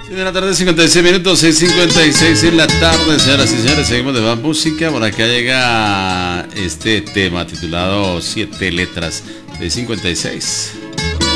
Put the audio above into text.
De la tarde, 56 minutos, 6:56 en la tarde, señoras y señores. Seguimos de más música. Por acá llega este tema titulado 7 letras de 56.